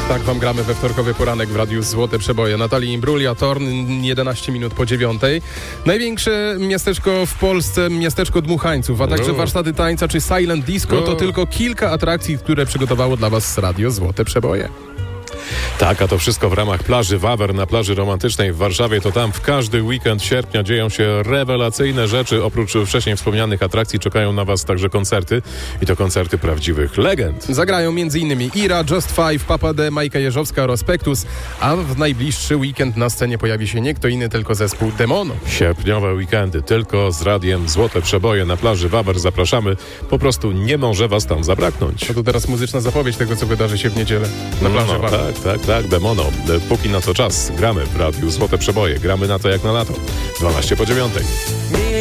Tak wam gramy we wtorkowy poranek w Radiu Złote Przeboje. Natalii Imbrulia, Torn, 11 minut po 9. Największe miasteczko w Polsce, miasteczko dmuchańców, a także warsztaty tańca czy silent disco to tylko kilka atrakcji, które przygotowało dla was Radio Złote Przeboje. Tak, a to wszystko w ramach plaży Wawer na plaży romantycznej w Warszawie. To tam w każdy weekend sierpnia dzieją się rewelacyjne rzeczy. Oprócz wcześniej wspomnianych atrakcji czekają na was także koncerty i to koncerty prawdziwych legend. Zagrają m.in. Ira, Just Five, Papa D, Majka Jeżowska oraz Pektus, a w najbliższy weekend na scenie pojawi się nie kto inny, tylko zespół Demono. Sierpniowe weekendy tylko z Radiem Złote Przeboje na plaży Wawer. Zapraszamy. Po prostu nie może was tam zabraknąć. A to teraz muzyczna zapowiedź tego, co wydarzy się w niedzielę na plaży Wawer. Tak, Demono. Póki na to czas gramy w Radiu Złote Przeboje. Gramy na to jak na lato. 12 po 9.